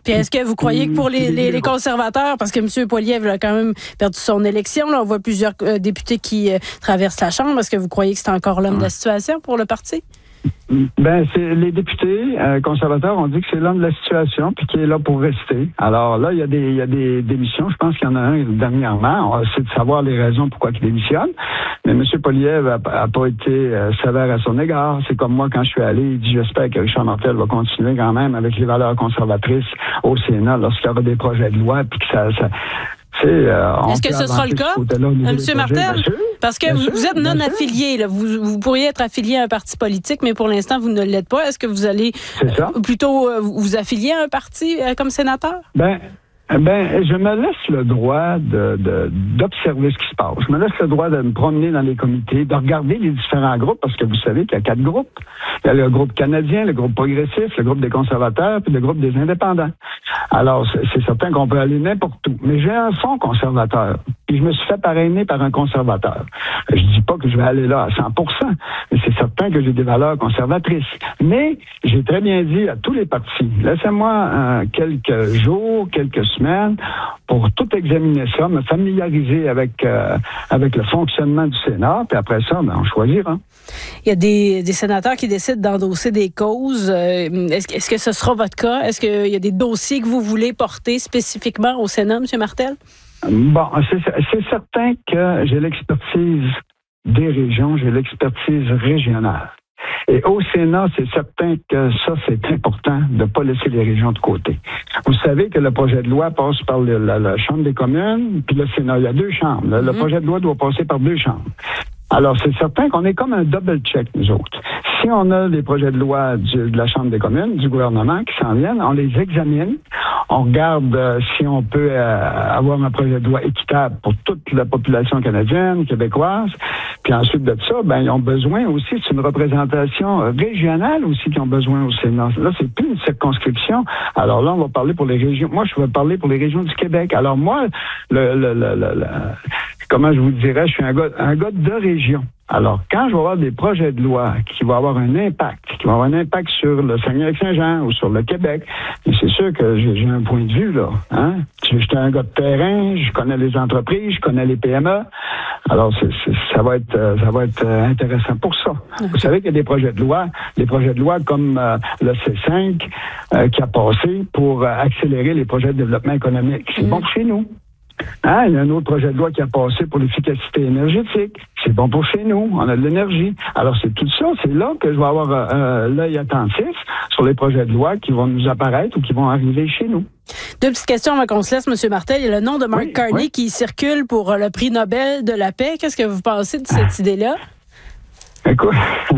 Puis est-ce que vous croyez que pour les conservateurs, parce que M. Poilievre a quand même perdu son élection, là, on voit plusieurs députés qui traversent la Chambre, est-ce que vous croyez que c'est encore l'homme de la situation pour le parti? Ben, c'est les députés conservateurs ont dit que c'est l'homme de la situation puis qui est là pour rester. Alors là, il y a des démissions. Je pense qu'il y en a un dernièrement. On essaie de savoir les raisons pourquoi il démissionne. Mais M. Poilievre a pas été sévère à son égard. C'est comme moi quand je suis allé. Il dit j'espère que Richard Martel va continuer quand même avec les valeurs conservatrices au Sénat lorsqu'il y aura des projets de loi puis que ça est-ce que ce sera le cas, M. Martel? Parce que vous êtes non affilié. Là. Vous pourriez être affilié à un parti politique, mais pour l'instant, vous ne l'êtes pas. Est-ce que vous allez plutôt vous affilier à un parti comme sénateur? Ben, je me laisse le droit d'observer ce qui se passe. Je me laisse le droit de me promener dans les comités, de regarder les différents groupes, parce que vous savez qu'il y a 4 groupes. Il y a le groupe canadien, le groupe progressiste, le groupe des conservateurs, puis le groupe des indépendants. Alors, c'est certain qu'on peut aller n'importe où. Mais j'ai un fond conservateur. Et je me suis fait parrainer par un conservateur. Je dis pas que je vais aller là à 100%, mais c'est certain que j'ai des valeurs conservatrices. Mais j'ai très bien dit à tous les partis, laissez-moi quelques jours, quelques semaines pour tout examiner ça, me familiariser avec le fonctionnement du Sénat, puis après ça, on choisira. Il y a des sénateurs qui décident d'endosser des causes. Est-ce que ce sera votre cas? Est-ce qu'il y a des dossiers que vous voulez porter spécifiquement au Sénat, M. Martel? Bon, c'est certain que j'ai l'expertise des régions, j'ai l'expertise régionale. Et au Sénat, c'est certain que ça, c'est important de ne pas laisser les régions de côté. Vous savez que le projet de loi passe par la Chambre des communes, puis le Sénat. Il y a 2 chambres. Le projet de loi doit passer par 2 chambres. Alors, c'est certain qu'on est comme un double check, nous autres. Si on a des projets de loi de la Chambre des communes, du gouvernement qui s'en viennent, on les examine, on regarde si on peut avoir un projet de loi équitable pour toute la population canadienne, québécoise. Puis ensuite de ça, ils ont besoin aussi, c'est une représentation régionale aussi qu'ils ont besoin au Sénat. Là, c'est plus une circonscription. Alors là, on va parler pour les régions. Moi, je vais parler pour les régions du Québec. Alors moi, comment je vous dirais, je suis un gars de région. Alors, quand je vais avoir des projets de loi qui vont avoir un impact, sur le Saguenay-Lac-Saint-Jean ou sur le Québec, et c'est sûr que j'ai un point de vue, là. Hein? J'étais un gars de terrain, je connais les entreprises, je connais les PME. Alors, ça va être intéressant pour ça. Vous savez qu'il y a des projets de loi comme le C5 qui a passé pour accélérer les projets de développement économique. C'est bon pour chez nous. Il y a un autre projet de loi qui a passé pour l'efficacité énergétique. C'est bon pour chez nous. On a de l'énergie. Alors, c'est tout ça. C'est là que je vais avoir l'œil attentif sur les projets de loi qui vont nous apparaître ou qui vont arriver chez nous. 2 petites questions avant qu'on se laisse, M. Martel. Il y a le nom de Mark Carney qui circule pour le prix Nobel de la paix. Qu'est-ce que vous pensez de cette idée-là? Écoute,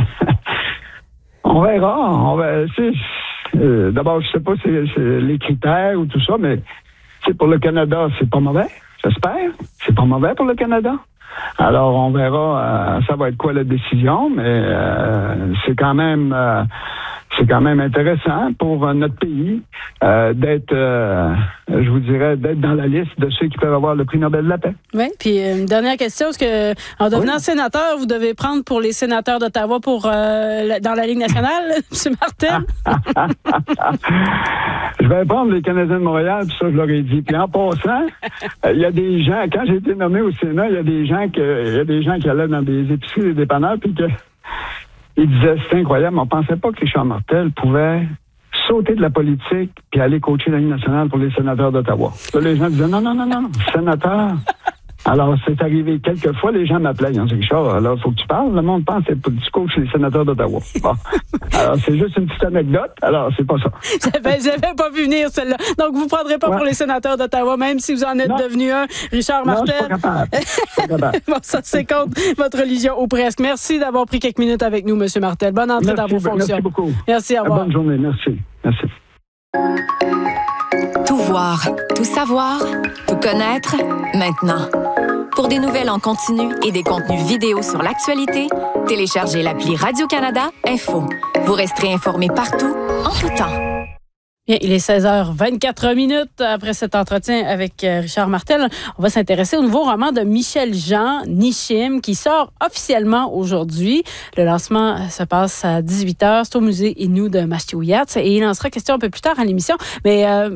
on verra. D'abord, je sais pas si c'est les critères ou tout ça, mais pour le Canada, c'est pas mauvais, j'espère. C'est pas mauvais pour le Canada. Alors, on verra, ça va être quoi la décision, mais c'est quand même intéressant pour notre pays d'être dans la liste de ceux qui peuvent avoir le prix Nobel de la paix. Oui, puis une dernière question, est-ce que en devenant sénateur, vous devez prendre pour les sénateurs d'Ottawa dans la Ligue nationale, M. Martel? Je vais prendre les Canadiens de Montréal, puis ça, je leur ai dit. Puis en passant, il y a des gens, quand j'ai été nommé au Sénat, il y a des gens qui allaient dans des épiceries, des dépanneurs, puis ils disaient, c'est incroyable, on pensait pas que Richard Martel pouvait sauter de la politique puis aller coacher la Ligue nationale pour les sénateurs d'Ottawa. Là, les gens disaient, non, sénateur. Alors, c'est arrivé quelques fois, les gens m'appelaient. Ils ont dit, Richard, alors, il faut que tu parles. Le monde pense que tu coaches les sénateurs d'Ottawa. Bon. Alors, c'est juste une petite anecdote. Alors, c'est pas ça. J'avais pas vu venir celle-là. Donc, vous ne prendrez pas pour les sénateurs d'Ottawa, même si vous en êtes devenu un. Richard Martel. Non, je suis pas capable. Bon, ça, c'est contre votre religion ou presque. Merci d'avoir pris quelques minutes avec nous, M. Martel. Bonne entrée dans vos fonctions. Merci beaucoup. Merci, au revoir. Bonne journée. Merci. Tout voir, tout savoir, tout connaître, maintenant. Pour des nouvelles en continu et des contenus vidéo sur l'actualité, téléchargez l'appli Radio-Canada Info. Vous resterez informé partout, en tout temps. Bien, il est 16h24 après cet entretien avec Richard Martel. On va s'intéresser au nouveau roman de Michel Jean, Nishim, qui sort officiellement aujourd'hui. Le lancement se passe à 18h. C'est au musée Innu de Mashteuiatsi et il en sera question un peu plus tard à l'émission. Mais